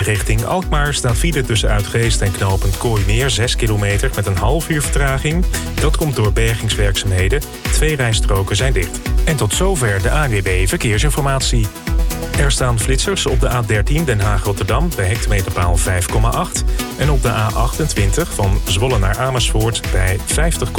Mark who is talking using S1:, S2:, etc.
S1: Richting Alkmaar staat file tussen Uitgeest en knooppunt Kooimeer 6 kilometer met een half uur vertraging. Dat komt door bergingswerkzaamheden. 2 rijstroken zijn dicht. En tot zover de ANWB Verkeersinformatie. Er staan flitsers op de A13 Den Haag-Rotterdam bij hectometerpaal 5,8. En op de A28 van Zwolle naar Amersfoort bij 50,8.